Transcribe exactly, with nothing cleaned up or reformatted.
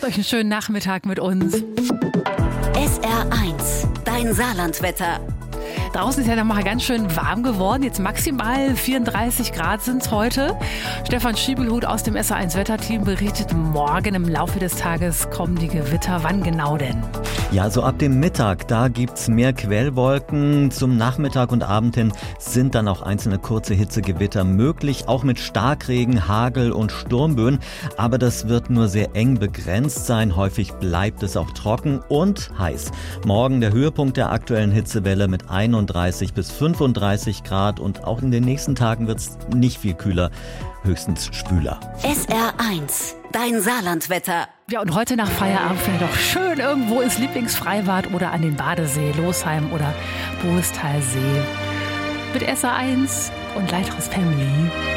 Macht euch einen schönen Nachmittag mit uns. S R eins, dein Saarlandwetter. Draußen ist ja noch mal ganz schön warm geworden. Jetzt maximal vierunddreißig Grad sind es heute. Stefan Schiebelhut aus dem S R eins Wetterteam berichtet, morgen im Laufe des Tages kommen die Gewitter. Wann genau denn? Ja, so ab dem Mittag, da gibt's mehr Quellwolken. Zum Nachmittag und Abend hin sind dann auch einzelne kurze Hitzegewitter möglich, auch mit Starkregen, Hagel und Sturmböen. Aber das wird nur sehr eng begrenzt sein. Häufig bleibt es auch trocken und heiß. Morgen der Höhepunkt der aktuellen Hitzewelle mit einunddreißig bis fünfunddreißig Grad und auch in den nächsten Tagen wird's nicht viel kühler, höchstens schwüler. S R eins, dein Saarlandwetter. Ja, und heute nach Feierabend vielleicht doch schön irgendwo ins Lieblingsfreibad oder an den Badesee, Losheim oder Boestalsee. Mit S R eins und Leitros Family.